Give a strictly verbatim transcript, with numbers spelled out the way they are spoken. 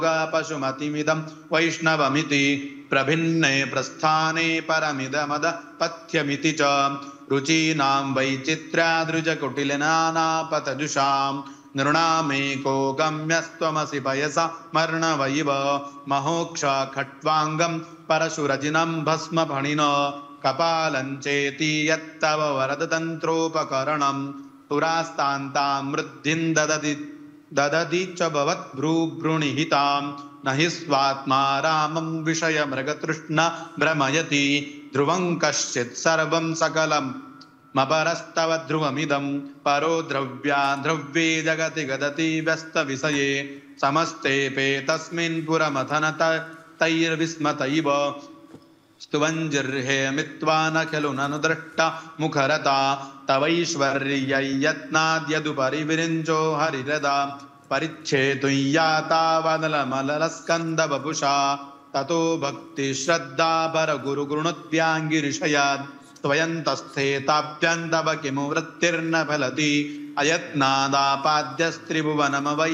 पशुमतिमिदं वैष्णवमिति प्रभिन्ने प्रस्थाने परमिदमद पथ्यमिति च रुचीनां वैचित्र्यादृजकुटिलनानापतजुषां नृणामेको गम्यस्त्वमसि पयसा मर्णवैव महोक्ष खट्वाङ्गं परशुरजिनं भस्मफणिन कपालञ्चेति यत्तव वरदतन्त्रोपकरणं पुरास्तान्तां वृद्धिं ददति ददति च भवद्भ्रूभ्रूणिहितां न हि स्वात्मा रामं विषयमृगतृष्ण भ्रमयति ध्रुवं कश्चित् सर्वं सकलं मपरस्तव ध्रुवमिदं परो द्रव्या द्रव्ये जगति गदति व्यस्तविषये समस्तेऽपि तस्मिन् पुरमथनत तैर्विस्मतैव स्तुवञ्जिर्हे मित्वा न खलु ननु दृष्टा मुखरता तवैश्वर्ययत्नाद्यदुपरि विरिञ्चो हरिरदा परिच्छेतुं यातावदलमलस्कन्दवपुषा ततो भक्तिश्रद्धा परगुरुगुणोद्व्याङ्गिरिषयात् स्वयन्तस्थेताभ्यन्तव किमु वृत्तिर्न फलति अयत्नादापाद्यस्त्रिभुवनमवै